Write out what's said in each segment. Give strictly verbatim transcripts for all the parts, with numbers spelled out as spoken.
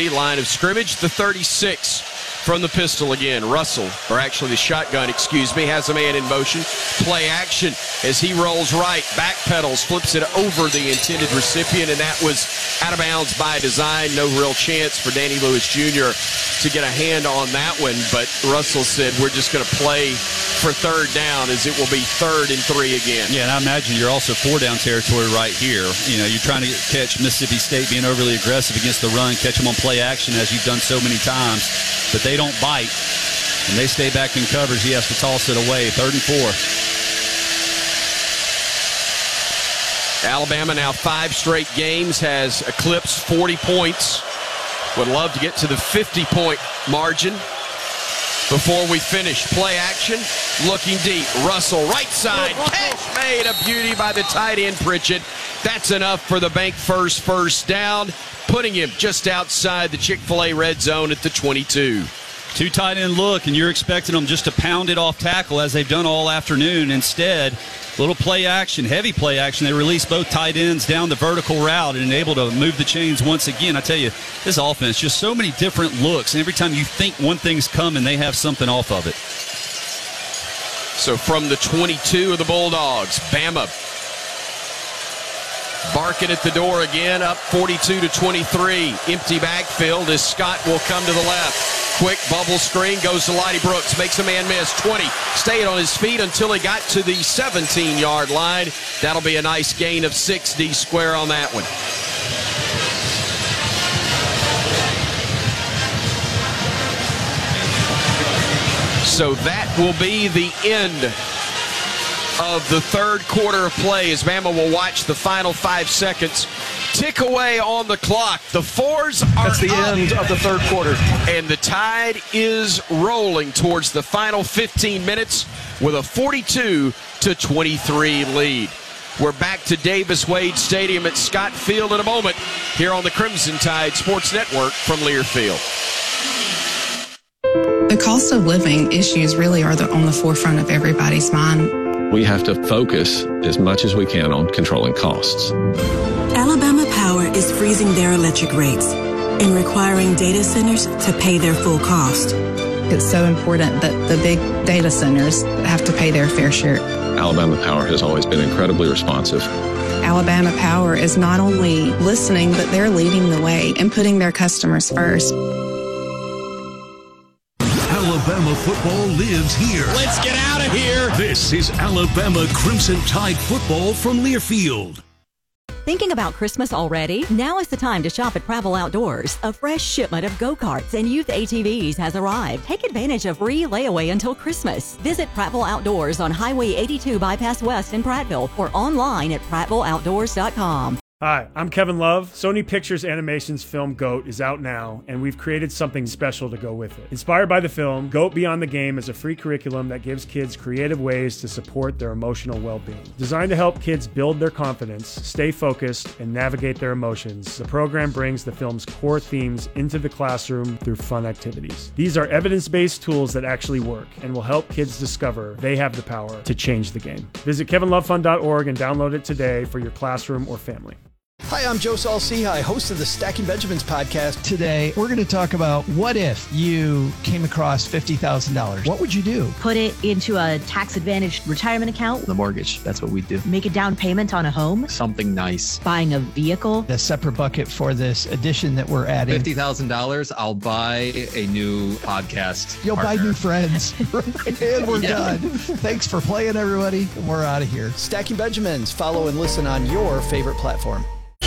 twenty-three, line of scrimmage, the thirty-six. From the pistol again, Russell, or actually the shotgun, excuse me, has a man in motion. Play action as he rolls right, backpedals, flips it over the intended recipient, and that was out of bounds by design. No real chance for Danny Lewis Junior to get a hand on that one, but Russell said we're just going to play for third down as it will be third and three again. Yeah, and I imagine you're also four-down territory right here. You know, you're trying to catch Mississippi State being overly aggressive against the run, catch them on play action as you've done so many times, but they don't bite, and they stay back in coverage. He has to toss it away. Third and four. Alabama now five straight games, has eclipsed forty points. Would love to get to the fifty-point margin before we finish. Play action, looking deep. Russell, right side, catch made, a beauty by the tight end, Pritchett. That's enough for the bank first first down, putting him just outside the Chick-fil-A red zone at the twenty-two. Two tight end look, and you're expecting them just to pound it off tackle as they've done all afternoon. Instead, little play action, heavy play action. They release both tight ends down the vertical route and able to move the chains once again. I tell you, this offense, just so many different looks. And every time you think one thing's coming, they have something off of it. So from the twenty-two of the Bulldogs, Bama barking at the door again, up forty-two to twenty-three. Empty backfield as Scott will come to the left. Quick bubble screen, goes to Lottie Brooks, makes a man miss. twenty, stayed on his feet until he got to the seventeen-yard line. That'll be a nice gain of six, D square on that one. So that will be the end of the third quarter of play as Bama will watch the final five seconds tick away on the clock. The fours are That's the up, end of the third quarter. and the tide is rolling towards the final fifteen minutes with a forty-two to twenty-three lead. We're back to Davis Wade Stadium at Scott Field in a moment here on the Crimson Tide Sports Network from Learfield. The cost of living issues really are the, on the forefront of everybody's mind. We have to focus as much as we can on controlling costs. Alabama Power is freezing their electric rates and requiring data centers to pay their full cost. It's so important that the big data centers have to pay their fair share. Alabama Power has always been incredibly responsive. Alabama Power is not only listening, but they're leading the way and putting their customers first. Alabama football lives here. Let's get out of here. This is Alabama Crimson Tide football from Learfield. Thinking about Christmas already? Now is the time to shop at Prattville Outdoors. A fresh shipment of go-karts and youth A T Vs has arrived. Take advantage of free layaway until Christmas. Visit Prattville Outdoors on Highway eighty-two Bypass West in Prattville or online at prattville outdoors dot com. Hi, I'm Kevin Love. Sony Pictures Animation's film GOAT is out now, and we've created something special to go with it. Inspired by the film, GOAT Beyond the Game is a free curriculum that gives kids creative ways to support their emotional well-being. Designed to help kids build their confidence, stay focused, and navigate their emotions, the program brings the film's core themes into the classroom through fun activities. These are evidence-based tools that actually work and will help kids discover they have the power to change the game. Visit kevin love fund dot org and download it today for your classroom or family. Hi, I'm Joe Saul-Sehy, host of the Stacking Benjamins podcast. Today, we're going to talk about what if you came across fifty thousand dollars. What would you do? Put it into a tax-advantaged retirement account. The mortgage, that's what we do. Make a down payment on a home. Something nice. Buying a vehicle. A separate bucket for this addition that we're adding. fifty thousand dollars, I'll buy a new podcast You'll partner. buy new friends. And we're yeah. done. Thanks for playing, everybody. We're out of here. Stacking Benjamins. Follow and listen on your favorite platform.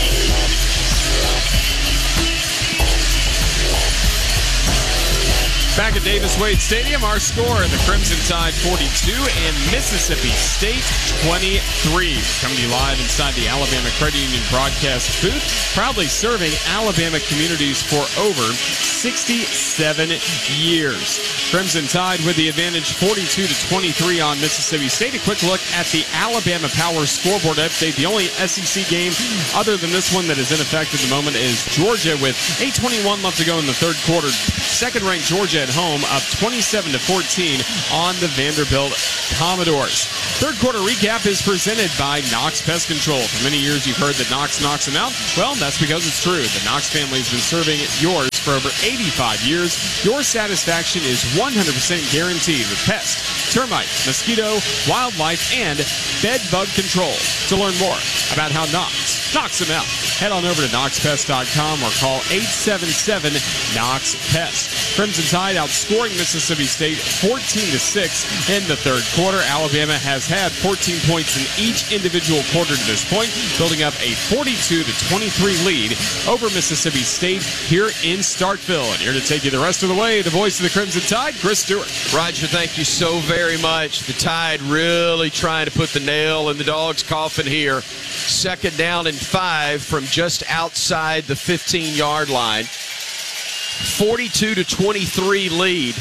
Back at Davis Wade Stadium, our score, the Crimson Tide forty-two and Mississippi State twenty-three. Coming to you live inside the Alabama Credit Union broadcast booth, proudly serving Alabama communities for over sixty-seven years. Crimson Tide with the advantage forty-two to twenty-three on Mississippi State. A quick look at the Alabama Power scoreboard update. The only S E C game other than this one that is in effect at the moment is Georgia with eight twenty-one left to go in the third quarter. Second-ranked Georgia at home up twenty-seven to fourteen on the Vanderbilt Commodores. Third quarter recap is presented by Knox Pest Control. For many years you've heard that Knox knocks them out. Well, that's because it's true. The Knox family has been serving yours for for over eighty-five years, your satisfaction is one hundred percent guaranteed with pest, termite, mosquito, wildlife, and bed bug control. To learn more about how Knox knocks them out, head on over to knox pest dot com or call eight seven seven knox pest. Crimson Tide outscoring Mississippi State fourteen to six in the third quarter. Alabama has had fourteen points in each individual quarter to this point, building up a forty-two to twenty-three lead over Mississippi State here in Starkville. And here to take you the rest of the way, the voice of the Crimson Tide, Chris Stewart. Roger, thank you so very much. The Tide really trying to put the nail in the dog's coffin here. Second down and five from just outside the fifteen-yard line. forty-two to twenty-three lead.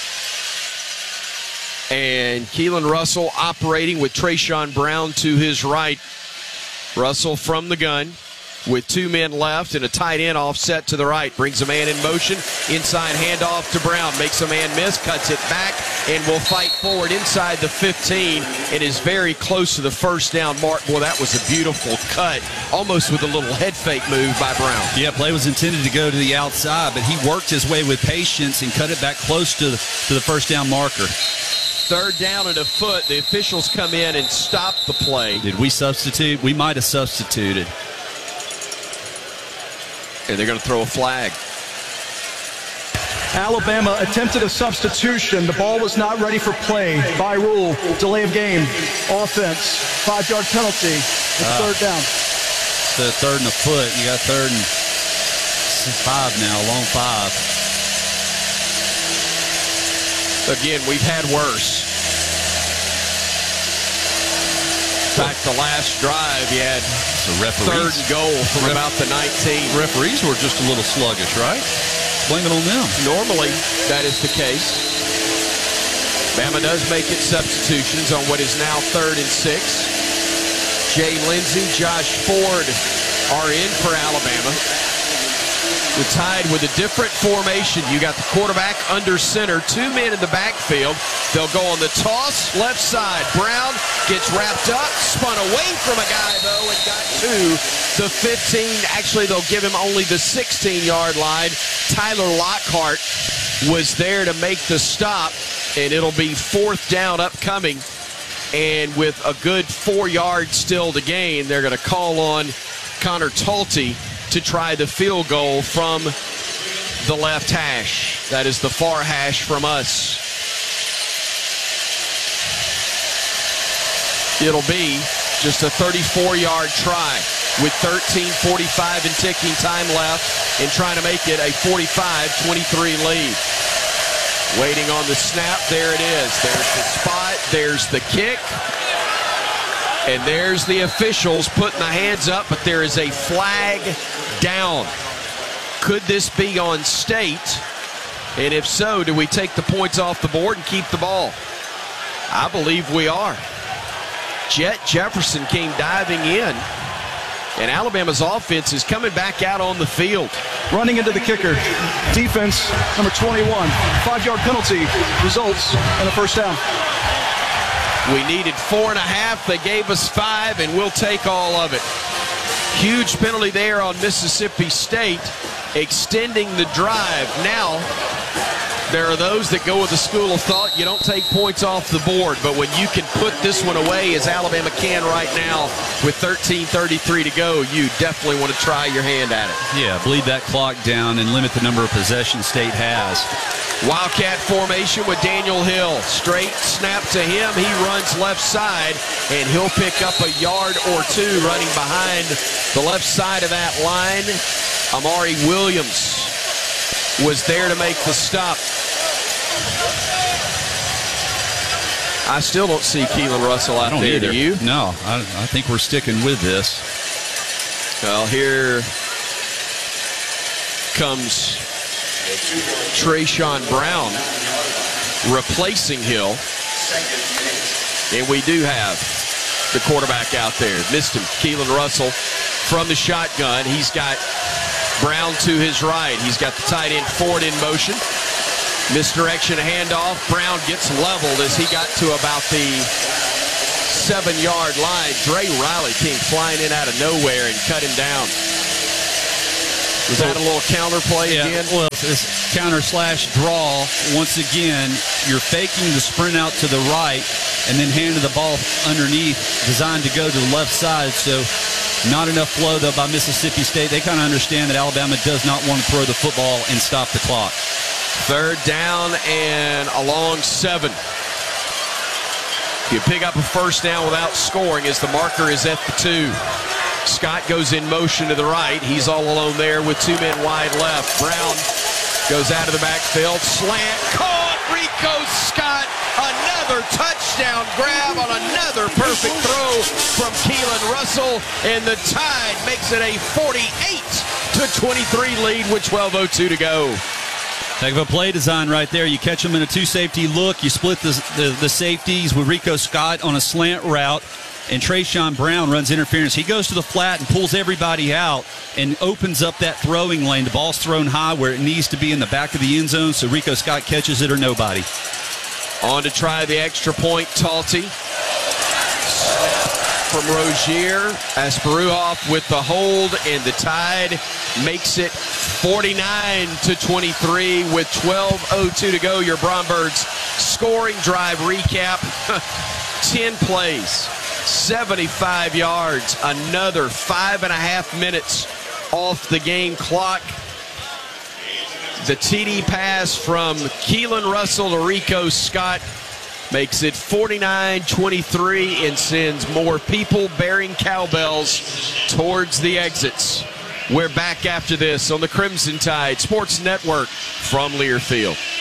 And Keelan Russell operating with Trayshawn Brown to his right. Russell from the gun with two men left and a tight end offset to the right. Brings a man in motion. Inside handoff to Brown. Makes a man miss. Cuts it back and will fight forward inside the fifteen and is very close to the first down mark. Boy, that was a beautiful cut. Almost with a little head fake move by Brown. Yeah, play was intended to go to the outside, but he worked his way with patience and cut it back close to the, to the first down marker. Third down and a foot. The officials come in and stop the play. Did we substitute? We might have substituted. And they're going to throw a flag. Alabama attempted a substitution. The ball was not ready for play. By rule, delay of game, offense, five-yard penalty. It's uh, third down. The third and a foot. You got third and five now, long five. Again, we've had worse. In fact, the last drive, you had third and goal from Ref- about the nineteen. Referees were just a little sluggish, right? Blame it on them. Normally, that is the case. Bama does make its substitutions on what is now third and six. Jay Lindsey, Josh Ford are in for Alabama. The Tide with a different formation. You got the quarterback under center, two men in the backfield. They'll go on the toss, left side. Brown gets wrapped up, spun away from a guy, though, and got to the fifteen. Actually, they'll give him only the sixteen-yard line. Tyler Lockhart was there to make the stop, and it'll be fourth down upcoming. And with a good four yards still to gain, they're going to call on Connor Talty to try the field goal from the left hash. That is the far hash from us. It'll be just a thirty-four-yard try with thirteen forty-five and ticking time left and trying to make it a forty-five twenty-three lead. Waiting on the snap. There it is. There's the spot. There's the kick. And there's the officials putting the hands up, but there is a flag down. Could this be on State? And if so, do we take the points off the board and keep the ball? I believe we are. Jet Jefferson came diving in, and Alabama's offense is coming back out on the field. Running into the kicker. Defense, number twenty-one. Five-yard penalty results in a first down. We needed four and a half. They gave us five, and we'll take all of it. Huge penalty there on Mississippi State, extending the drive. Now, there are those that go with the school of thought, you don't take points off the board, but when you can put this one away, as Alabama can right now, with thirteen thirty-three to go, you definitely want to try your hand at it. Yeah, bleed that clock down and limit the number of possessions State has. Wildcat formation with Daniel Hill. Straight snap to him. He runs left side, and he'll pick up a yard or two running behind the left side of that line. Amari Williams was there to make the stop. I still don't see Keelan Russell out there, either. do you? No, I, I think we're sticking with this. Well, here comes Trayshawn Brown replacing Hill. And we do have the quarterback out there. Missed him. Keelan Russell from the shotgun. He's got Brown to his right. He's got the tight end Ford in motion. Misdirection handoff. Brown gets leveled as he got to about the seven-yard line. Dre Riley came flying in out of nowhere and cut him down. Was that a little counter play yeah, again? Well, it's counter slash draw. Once again, you're faking the sprint out to the right and then handing the ball underneath, designed to go to the left side. So not enough flow, though, by Mississippi State. They kind of understand that Alabama does not want to throw the football and stop the clock. Third down and a long seven. You pick up a first down without scoring as the marker is at the two. Scott goes in motion to the right. He's all alone there with two men wide left. Brown goes out of the backfield. Slant caught. Rico Scott. Another touchdown grab on another perfect throw from Keelan Russell. And the Tide makes it a forty-eight to twenty-three lead with twelve oh two to go. Heck of a play design right there. You catch them in a two-safety look. You split the, the, the safeties with Rico Scott on a slant route. And Trayshawn Brown runs interference. He goes to the flat and pulls everybody out and opens up that throwing lane. The ball's thrown high where it needs to be in the back of the end zone, so Rico Scott catches it or nobody. On to try the extra point, Talty. From Rozier. Asparuhoff with the hold, and the Tide makes it forty-nine to twenty-three with twelve oh two to go. Your Brombergs scoring drive recap. ten plays, seventy-five yards, another five and a half minutes off the game clock. The T D pass from Keelan Russell to Rico Scott makes it forty-nine twenty-three and sends more people bearing cowbells towards the exits. We're back after this on the Crimson Tide Sports Network from Learfield.